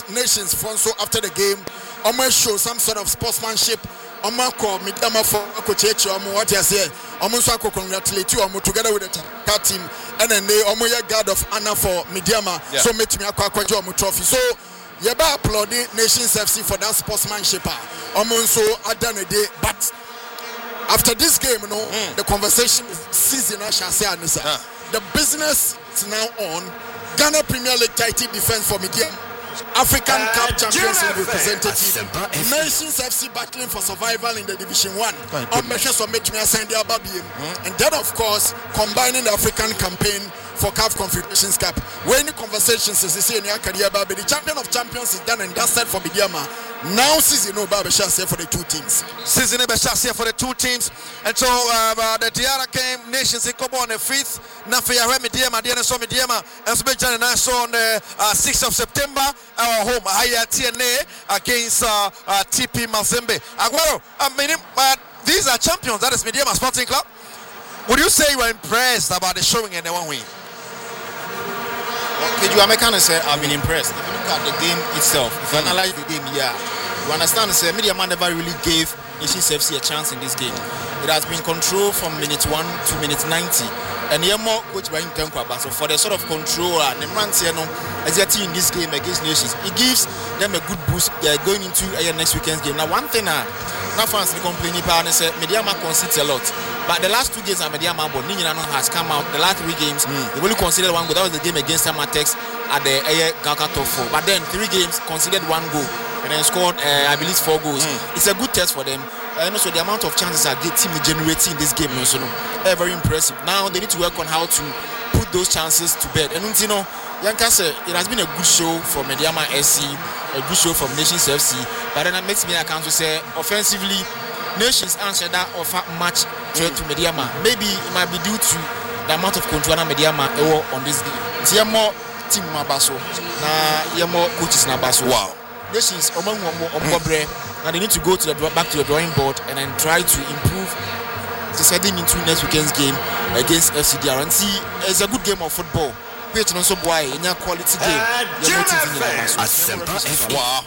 course, nations so after the game, almost show some sort of sportsmanship. Call Midiama for Kochechi, what you say, almost congratulate you together with the team, and then they almost guard of honor for Midiama. So make me a trophy. So Yeba applauding Nations FC for that sportsmanship. Almost so I done a day, but after this game, the conversation is season. I shall say, the business is now on. Ghana Premier League title defense for Midiama. African Cup Champions League representative, Nations FC battling for survival in the Division 1. On measures of make me send their baby. And then, of course, combining the African campaign for CAF Confederations Cup. When the conversations is in your career, baby, the champion of champions is done and dusted for Midiama. Now, season no Baby Shassia for the two teams. Season Shassia for the two teams. And so the Diara came, Nations in Kobo on the 5th. Nafia Midiama, Diana saw Midiama, and Sbejan and I saw on the 6th of September, our home, Haya TNA against TP Mazembe. Aguero, these are champions, that is Midiama Sporting Club. Would you say you were impressed about the showing and the one win? Okay, I can say I've been impressed. If you look at the game itself, if you analyze the game, you understand that Midiama never really gave Nations FC a chance in this game. It has been controlled from minute 1 to minute 90. And here more coach by Nkankwa. So for the sort of control and the as a team in this game against Nations, it gives them a good boost going into next weekend's game. Now one thing now fans complaining about is Midiama concedes a lot. But the last 2 games Midiama has come out. The last 3 games, they only considered 1 goal. That was the game against Amatex at the Gaka Top 4. But then 3 games considered 1 goal and then scored I believe 4 goals. It's a good test for them. And also the amount of chances that the team generating in this game also very impressive. Now they need to work on how to put those chances to bed. And Yanka said it has been a good show for Midiama SC, a good show from Nations FC. But then it makes me account to say offensively, Nations answer that offer much threat to Midiama. Maybe it might be due to the amount of control Midiama on this game. More team Mabaso, more coaches Nabaso. Wow. Nations now they need to go to back to the drawing board and then try to improve deciding into next weekend's game against FCDR and see it's a good game of football. Also boy in your quality game. Wow,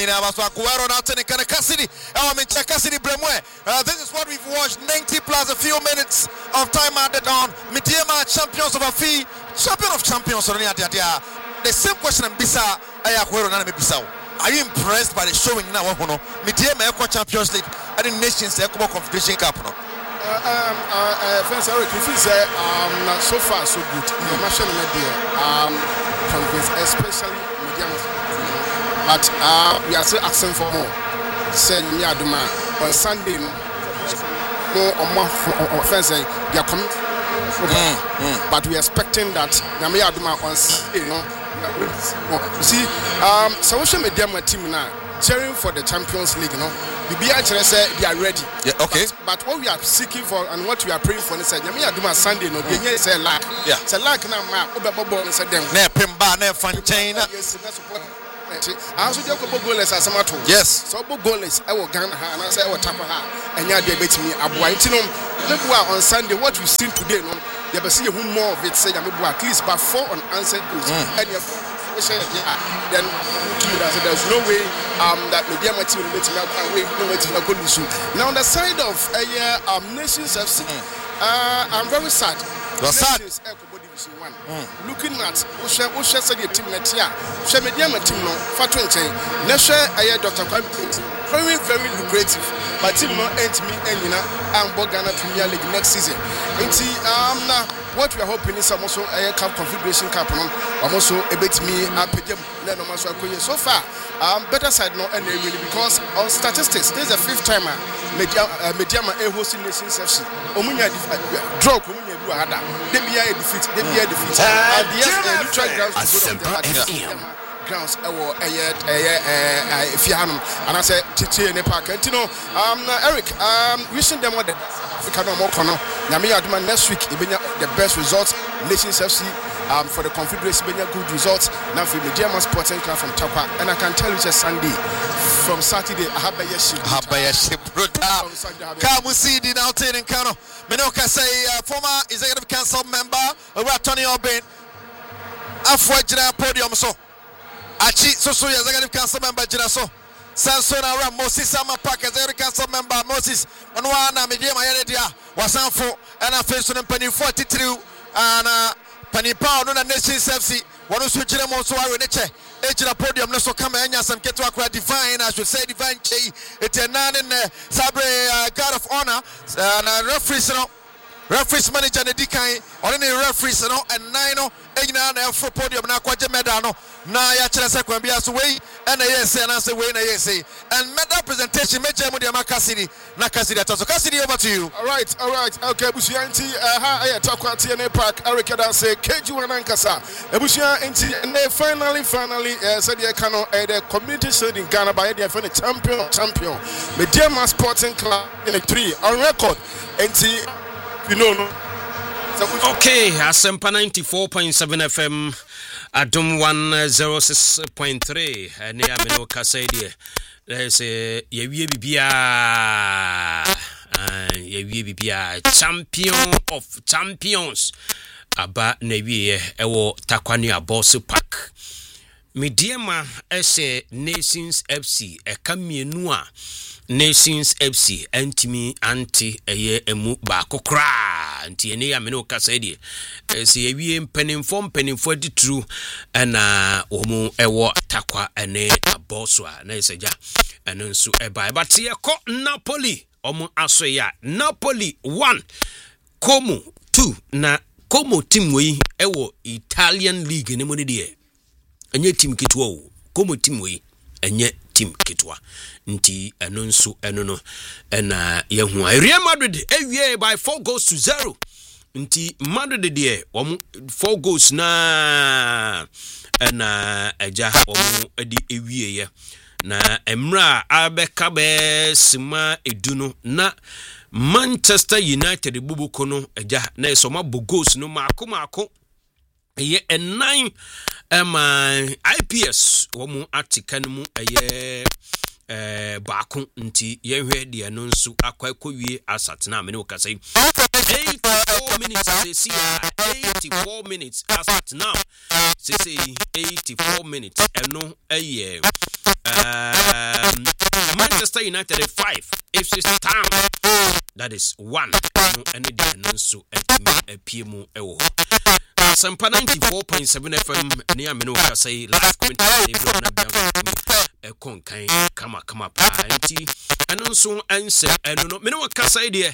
this is what we've watched. 90 plus a few minutes of time added on. Midiama champions of a fee, champion of champions. The same question and Bisa Ayaquero. Are you impressed by the showing now? Midiama Eco Champions League and the Nations Eco Confederation Cup. Friends, Eric, if you say so far so good, the national media convinced, especially Midiama. But we are still asking for more. Say Aduma on Sunday, more or more friends, they are coming. But we are expecting that Aduma on Sunday, you see, social media team now cheering for the Champions League, BBI say they are ready. Yeah, okay. But what we are seeking for and what we are praying for is Sunday, they say lack. Yeah. It's a lack now, them. I also do goalless as a matter. Yes. So goalless, I will gun her and I say I will tap her and you debate me. On Sunday, what we've seen today, you will see more of it. Say at least about 4 unanswered goals. And then there's no way that Midiama team will lose. Now on the side of Nations FC, I'm very sad. You're sad. Looking at Usha said team Netia, Shemediama team no Fatwenche, Nesha Dr. Very, very lucrative. But team no ain't me and Bogana Premier League next season. What we are hoping is also a Cup Confederation Cup. I'm also a bit me so far. Better side no and really because on statistics, there's a 5th timer Midiama hosting Nations FC. Omunya draw they be a defeat. And yes, neutral grounds to go on grounds Fianum and I said Titi in the park. And Eric, wishing them what the next week the best results. Nations FC for the Confederation good results. Now for the German Sporting Club from Tapa. And I can tell you it's a Sunday. From Saturday, Habayaship Kamusidi now taking Kano. Menoka say former executive council member Tony Obin Afwajina podium so Achi so executive council member Jiraso. Sansona Ram Moses Sama Park executive council member Moses. Onwana media mayedia wasanfo and face on penny 43 and penny pound on a Nations FC. One of switching them also are in the Ejina podium no so come and some get to divine, I should say divine it's a nan in Sabre guard of honor and referees manager the Dikai or any referees and nine Ejina for podium na kwaje medano na ya chere se kwambia so way and yes and answer way na yes and medal presentation meje mu de makasiri na kasiri ataso kasiri over to you. All right okay busia nti ha aye takwa TNA Park Eric say KG Wanankasa ebusia nti finally said the cano the community shield in Ghana by the champion Mediama Sporting Club in a 3 on record nti you know okay Asempa 94.7 FM Adum 106.3 and Yamino Kasedi there's a Bibia champion of champions aba newie ewo Takwani Boss Park Mediama ese Nations FC ekamienu a Nations FC antimi anti eye emu ba kokra anti ene ya meno kasedi se yewie mpanimfo ditru na omu ewo Takwa ene aboswa na eseja eno nso eba but ye ko Napoli omu asoya Napoli 1 Como 2 na Como team we ewo Italian League ne moni de enye team kitwa o Como team we enye team kitwa nti eno nso eno no na yehu Real Madrid ewie by 4-0 nti Madrid de 4 goals na eja omu edi ewie ye na emra abeka be sima eduno na Manchester United bubuko no eja na esoma bo goals no mako ye 9 IPS womu atika no mu eye baako nti yehwe de no nso akwakowie asatena me ne okasai 84 minutes see 84 minutes asat now say 84 minutes eno eye Manchester United 5 Ipswich Town that is 1 no ene de no nso apiemu ewo Asempa 94.7 FM ni ameno kasai live commentary na bianco konkan kama pa nti eno nso anse eno no me no kasai de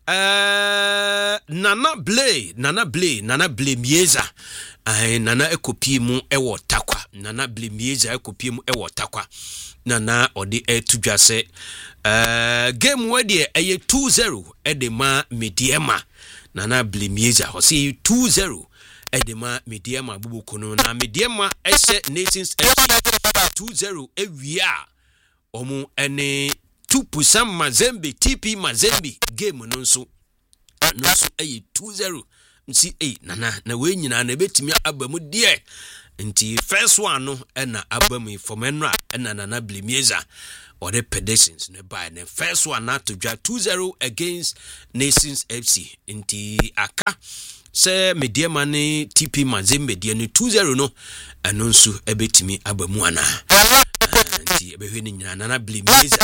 Nana Blay Mieza Nana ekopiemu ewo Takwa Nana Blay Mieza ekopiemu ewo Takwa Nana odi etudwase game where eye 2-0 edema Mediama Nana Blay Mieza hosi 2-0 edema Mediama bubukono na Mediama ese Nations FC 2-0 ewia omu ene 2% Mazembe TP Mazembe game nonso eye 2-0 nsi na we nyina na betimi abamu die nti first one no na abamu fomenra na Nana Blay Mieza or the pedestrians nearby the first one not to draw 2-0 against Nations FC nti aka se Mediama ne TP Mazembe die no 2-0 no eno nso ebetimi abamu ana nti ebehwe ni nyina Nana Blay Mieza